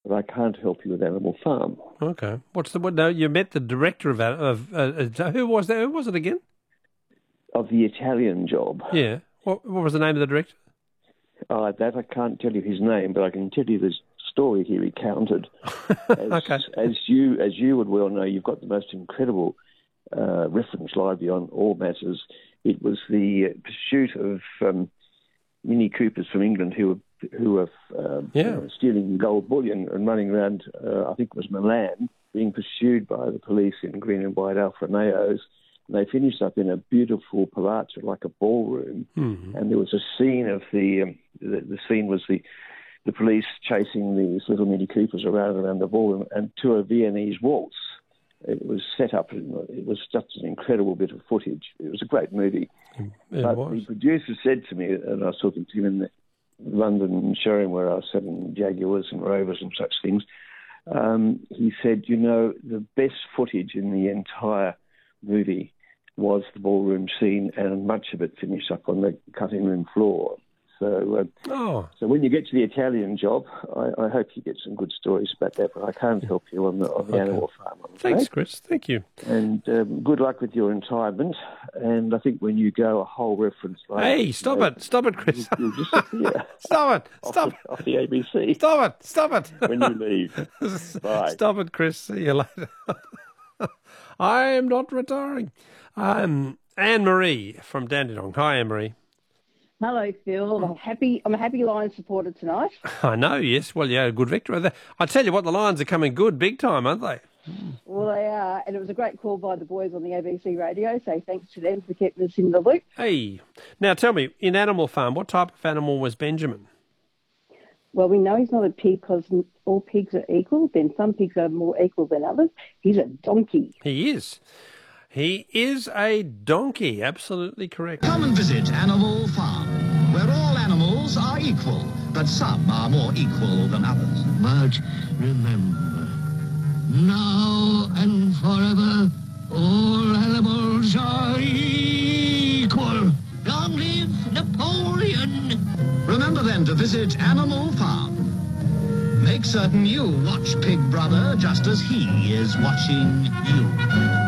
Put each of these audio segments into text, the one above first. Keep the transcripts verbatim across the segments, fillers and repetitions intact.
but I can't help you with Animal Farm. Okay. What's the what? No, you met the director of of uh, uh, who was that? Who was it again? Of The Italian Job. Yeah. What What was the name of the director? Uh, that I can't tell you his name, but I can tell you the story he recounted. As, Okay. as you as you would well know, you've got the most incredible uh, reference library on all matters. It was the pursuit of um, Mini Coopers from England who were who were uh, Yeah. uh, stealing gold bullion and running around. Uh, I think it was Milan, being pursued by the police in green and white Alfa Romeos. And they finished up in a beautiful palazzo, like a ballroom. Mm-hmm. And there was a scene of the, um, the the scene was the the police chasing these little Mini Coopers around around the ballroom, and to a Viennese waltz. It was set up. It was just an incredible bit of footage. It was a great movie. It but was. the producer said to me, and I was talking to him in the London showroom where I was selling Jaguars and Rovers and such things. Um, he said, you know, the best footage in the entire movie was the ballroom scene, and much of it finished up on the cutting room floor. So, uh, Oh. so when you get to The Italian Job, I, I hope you get some good stories about that. But I can't help you on the, on the Okay. Animal Farm. I'm Thanks, afraid. Chris. Thank you. And um, good luck with your retirement. And I think when you go, a whole reference like Hey, stop you know, it. Stop it, Chris. You'll, you'll disappear Stop it. off, Stop. the, off the A B C Stop it. Stop it. when you leave. Bye. Stop it, Chris. See you later. I am not retiring. Um, Anne-Marie from Dandenong. Hi, Anne-Marie. Hello, Phil. I'm happy. I'm a happy Lions supporter tonight. I know, yes. Well, yeah, a good victory. I tell you what, the Lions are coming good big time, aren't they? Well, they are, and it was a great call by the boys on the A B C radio, so thanks to them for keeping us in the loop. Hey. Now, tell me, in Animal Farm, what type of animal was Benjamin? Well, we know he's not a pig because all pigs are equal. Then some pigs are more equal than others. He's a donkey. He is. He is a donkey. Absolutely correct. Come and visit Animal Farm, where all animals are equal, but some are more equal than others. But remember, now and forever, all animals are equal. Long live Napoleon! Remember then to visit Animal Farm. Make certain you watch Pig Brother just as he is watching you.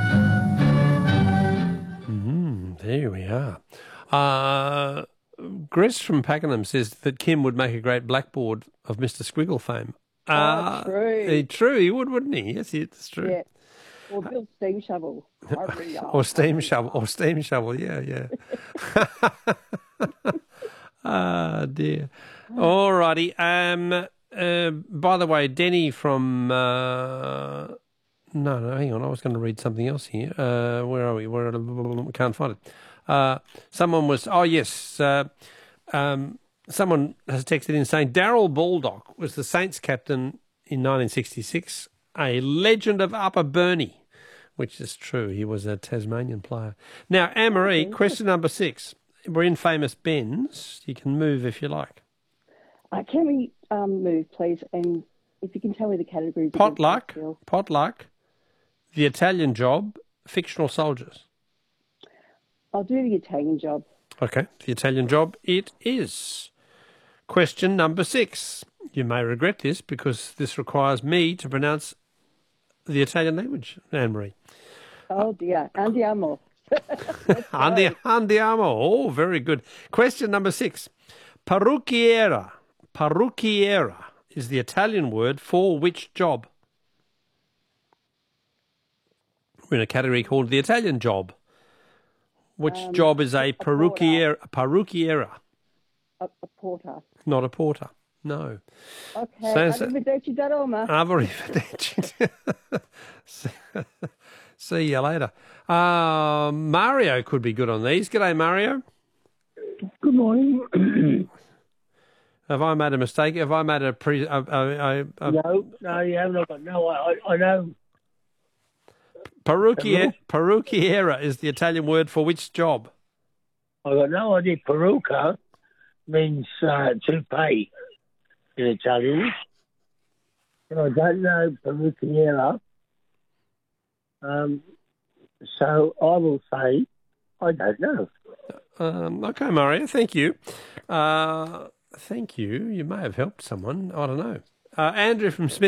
There we are. Uh, Chris from Pakenham says that Kim would make a great blackboard of Mister Squiggle fame. Uh, Oh, true. He, true, he would, wouldn't he? Yes, it's true. Yeah. Or Bill Steam Shovel. Or steam shovel. Or steam shovel, yeah, yeah. Ah, dear. All righty. Um, uh, by the way, Denny from... Uh, No, no, hang on. I was going to read something else here. Uh, where are we? Where are, can't find it. Uh, someone was. Oh yes. Uh, um, someone has texted in saying Darrell Baldock was the Saints captain in nineteen sixty-six, a legend of Upper Burney, which is true. He was a Tasmanian player. Now, Anne-Marie, question number six. We're in Famous Ben's. You can move if you like. Uh, can we um, move, please? And if you can tell me the categories. again, Potluck. Phil. Potluck. The Italian Job, Fictional Soldiers. I'll do the Italian Job. Okay, The Italian Job it is. Question number six. You may regret this because this requires me to pronounce the Italian language, Anne-Marie. Oh dear, andiamo. Andi, andiamo. Oh, very good. Question number six. Parrucchiera. Parrucchiera is the Italian word for which job? We're in a category called the Italian Job. Which Um, job is a a parrucchiera? A parrucchiera, A, a porter. not a porter. No. Okay, So- so- arrivederci da Roma. Arrivederci. See you later. Uh, Mario could be good on these. G'day, Mario. Good morning. Have I made a mistake? Have I made a pre? A, a, a, a no, no, you haven't. I got no. I, I know. Parrucchiera, parrucchiera is the Italian word for which job? I got no idea. Peruca means uh, to pay in Italian. And I don't know parrucchiera. Um, so I will say I don't know. Um, okay, Mario. Thank you. Uh, thank you. You may have helped someone. I don't know. Uh, Andrew from Smith.